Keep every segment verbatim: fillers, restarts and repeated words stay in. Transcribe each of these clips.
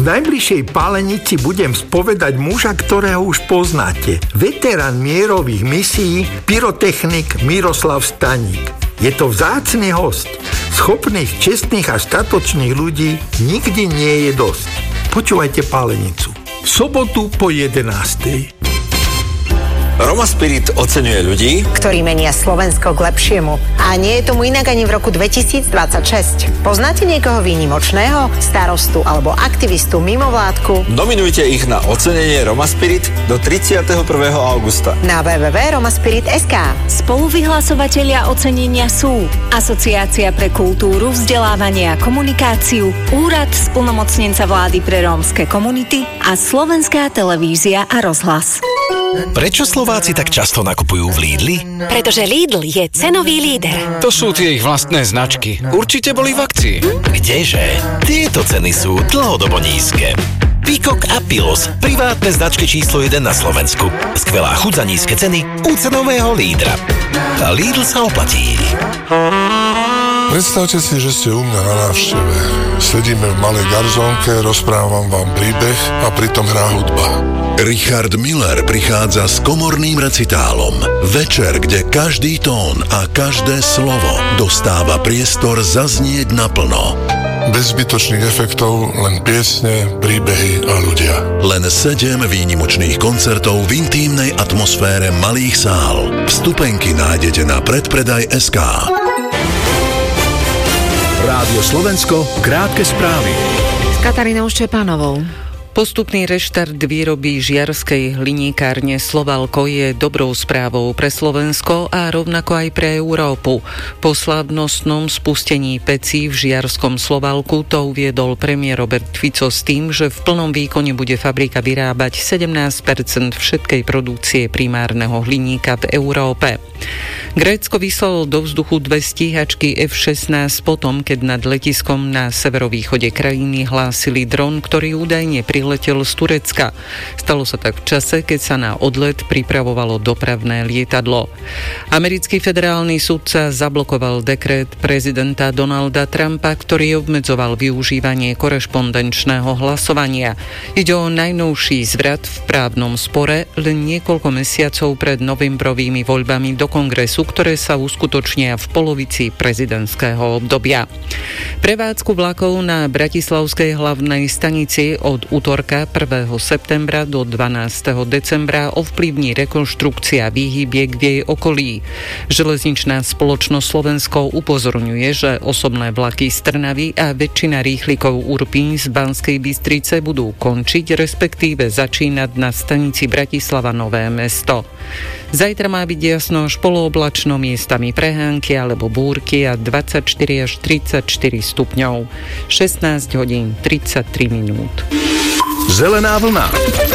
najbližšej pálenici budem spovedať muža, ktorého už poznáte. Veterán mierových misií, pyrotechnik Miroslav Staník. Je to vzácny host. Schopných, čestných a statočných ľudí nikdy nie je dosť. Počúvajte pálenicu. V sobotu po jedenástej. Roma Spirit oceňuje ľudí, ktorí menia Slovensko k lepšiemu. A nie je tomu inak ani v roku dvetisícdvadsaťšesť. Poznáte niekoho výnimočného? Starostu alebo aktivistu mimovládku? Nominujte ich na ocenenie Roma Spirit do tridsiateho prvého augusta. Na w w w bodka romaspirit bodka es ká. Spoluvyhlasovatelia ocenenia sú Asociácia pre kultúru, vzdelávanie a komunikáciu, Úrad splnomocnenca vlády pre rómske komunity a Slovenská televízia a rozhlas. Prečo Slováci tak často nakupujú v Lidli? Pretože Lidl je cenový líder. To sú tie ich vlastné značky. Určite boli v akcii. Kdeže? Tieto ceny sú dlhodobo nízke. Peacock a Pilos, privátne značky číslo jeden na Slovensku. Skvelá chuť za nízke ceny u cenového lídra. A Lidl sa oplatí. Predstavte si, že ste u mňa na návšteve. Sedíme v malej garzónke, rozprávam vám príbeh a pritom hrá hudba. Richard Miller prichádza s komorným recitálom. Večer, kde každý tón a každé slovo dostáva priestor zaznieť naplno. Bez zbytočných efektov, len piesne, príbehy a ľudia. Len sedem výnimočných koncertov v intímnej atmosfére malých sál. Vstupenky nájdete na predpredaj bodka es ká. Rádio Slovensko, krátke správy. S Katarínou Ščepánovou. Postupný reštart výroby žiarskej hliníkárne Slovalko je dobrou správou pre Slovensko a rovnako aj pre Európu. Po slávnostnom spustení pecí v žiarskom Slovalku to uviedol premiér Robert Fico s tým, že v plnom výkone bude fabrika vyrábať sedemnásť percent všetkej produkcie primárneho hliníka v Európe. Grécko vyslalo do vzduchu dve stíhačky ef šestnásť potom, keď nad letiskom na severovýchode krajiny hlásili dron, ktorý údajne priletel z Turecka. Stalo sa tak v čase, keď sa na odlet pripravovalo dopravné lietadlo. Americký federálny sudca zablokoval dekret prezidenta Donalda Trumpa, ktorý obmedzoval využívanie korešpondenčného hlasovania. Ide o najnovší zvrat v právnom spore len niekoľko mesiacov pred novembrovými voľbami do kongresu, ktoré sa uskutočnia v polovici prezidentského obdobia. Prevádzku vlakov na bratislavskej hlavnej stanici od útorka prvého septembra do dvanásteho decembra ovplyvní rekonštrukcia výhybiek v jej okolí. Železničná spoločnosť Slovensko upozorňuje, že osobné vlaky z Trnavy a väčšina rýchlikov Urpín z Banskej Bystrice budú končiť, respektíve začínať na stanici Bratislava Nové Mesto. Zajtra má byť jasno až polooblačno, miestami prehánky alebo búrky a dvadsaťštyri až tridsaťštyri stupňov. šestnásť hodín tridsaťtri minút. Zelená vlna.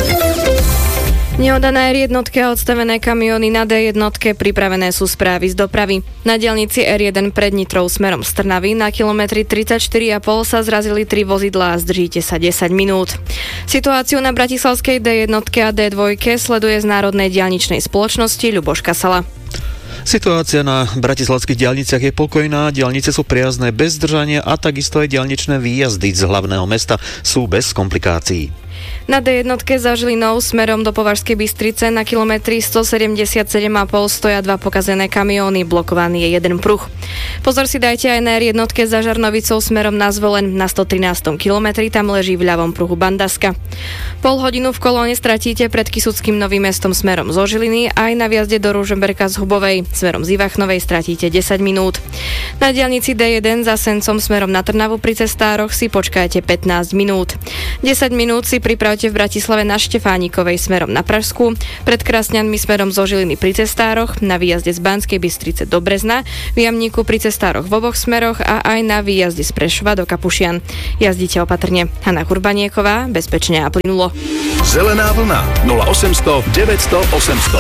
Nehoda na er jednotke a odstavené kamióny na dé jednotke, pripravené sú správy z dopravy. Na diaľnici er jeden pred Nitrou smerom z Trnavy na kilometri tridsaťštyri a pol sa zrazili tri vozidlá a zdržíte sa desať minút. Situáciu na bratislavskej dé jednotke a dé dva sleduje z Národnej diaľničnej spoločnosti Ľuboš Kasala. Situácia na bratislavských diaľniciach je pokojná, diaľnice sú priazné bez zdržania a takisto aj diaľničné výjazdy z hlavného mesta sú bez komplikácií. Na dé jednotke za Žilinou smerom do Považskej Bystrice na kilometri stosedemdesiatsedem a pol stoja dva pokazené kamióny, blokovaný je jeden pruh. Pozor si dajte aj na er jednotke za Žarnovicou smerom na Zvolen na stotrinástom kilometri, tam leží v ľavom pruhu Bandaska. Pol hodinu v kolóne stratíte pred Kysuckým Novým Mestom smerom zo Žiliny, aj na viazde do Ružomberka z Hubovej smerom z Ivachnovej stratíte desať minút. Na diaľnici dé jeden za Sencom smerom na Trnavu pri cestároch si počkajte pätnásť minút. desať minút si pripravte v Bratislave na Štefánikovej smerom na Pražsku, pred Krasňanmi smerom zo Žiliny pri cestároch, na výjazde z Banskej Bystrice do Brezna, v Jamníku pri cestároch v oboch smeroch a aj na výjazde z Prešova do Kapušian. Jazdite opatrne. Hanna Kurbanieková, bezpečne a plynulo. Zelená vlna nula osemsto deväťsto osemsto.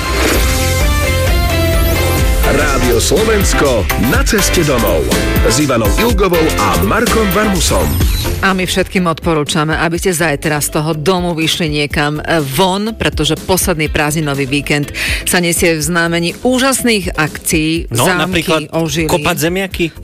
Rádio Slovensko na ceste domov s Ivanou Ilgovou a Markom Varmusom. A my všetkým odporúčame, aby ste zajtra z toho domu vyšli niekam von, pretože posledný prázdninový víkend sa nesie v znamení úžasných akcií. No, zámky napríklad ožili. kopať zemiaky.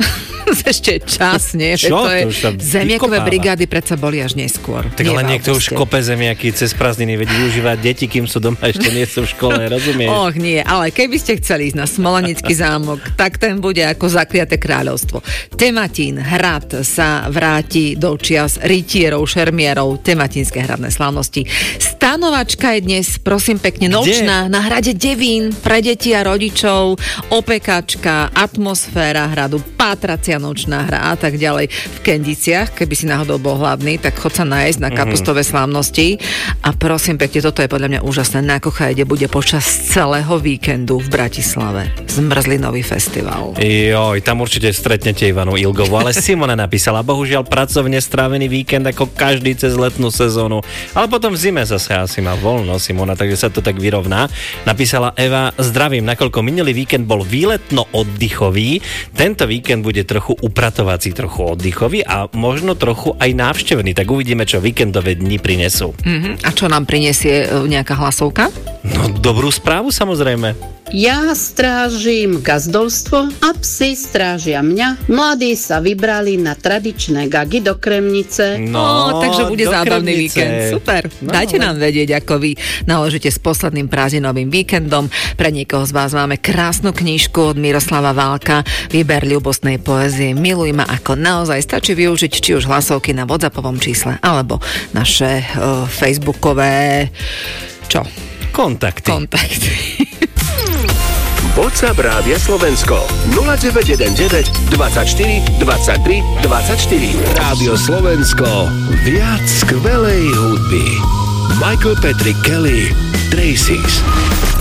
Ešte čas, nie? Čo? To je, to už sa zemiakové vykopáva. brigády predsa boli až neskôr. Tak ale niekto už kope zemiaky cez prázdniny, veď využívať deti, kým sú doma, ešte nie sú v škole, rozumieš? Och nie, ale keby ste chceli ísť na Smolenický zámok, tak ten bude ako Zakliaté kráľovstvo. Tematín hrad sa vráti do čias rytierov, šermierov, tematínske hradné slávnosti. Stanovačka je dnes, prosím pekne, nočná na hrade Devín pre deti a rodičov, opekačka, atmosféra hradu, pátracia nočná hra a tak ďalej. V Kendiciach, keby si náhodou bol hladný, tak chod sa nájsť na kapustové slávnosti a prosím pekne, toto je podľa mňa úžasné. Na Kochajde bude počas celého víkendu v Bratislave zmrzlinový festival. Joj, tam určite stretnete Ivanu Ilgovú, ale Simona napísala, bohužiaľ pracovne strávený víkend ako každý cez letnú sezónu, ale potom v zime zase asi má voľno Simona, takže sa to tak vyrovná. Napísala Eva, zdravím, nakoľko minulý víkend bol výletno-oddychový, tento víkend bude trochu upratovací, trochu oddychový a možno trochu aj návštevný, tak uvidíme, čo víkendové dni prinesú. Mm-hmm. A čo nám prinesie nejaká hlasovka? No, dobrú správu samozrejme. Ja strážim gazdovstvo a psi strážia mňa. Mladí sa vybrali na tradičné gagy do Kremnice. No, no takže bude zábavný Kremnice. Víkend. Super. No, Dajte nám vedieť, ako vy naložíte s posledným prázdninovým víkendom. Pre niekoho z vás máme krásnu knižku od Miroslava Válka, výber ľúbostnej poézie Miluj ma ako naozaj. Stačí využiť či už hlasovky na WhatsAppovom čísle, alebo naše uh, facebookové čo? Kontakty. Kontakty. WhatsApp Rádia Slovensko nula deväť jeden deväť dvadsaťštyri dvadsaťtri dvadsaťštyri. Rádio Slovensko, viac skvelej hudby. Michael Patrick Kelly, Tracy's.